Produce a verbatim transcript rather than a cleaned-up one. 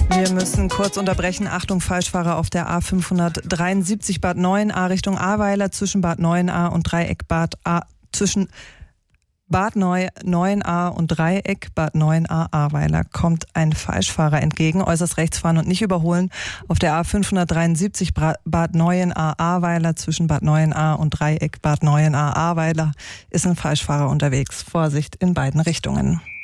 Wir müssen kurz unterbrechen. Achtung, Falschfahrer auf der A fünfhundertdreiundsiebzig Bad Neuenahr Richtung Ahrweiler zwischen Bad Neuenahr und Dreieck Bad A, zwischen Bad Neu, Neuenahr und Dreieck Bad Neuenahr Ahrweiler kommt ein Falschfahrer entgegen. Äußerst rechts fahren und nicht überholen. Auf der A fünfhundertdreiundsiebzig Bad Neuenahr Ahrweiler zwischen Bad Neuenahr und Dreieck Bad Neuenahr Ahrweiler ist ein Falschfahrer unterwegs. Vorsicht in beiden Richtungen.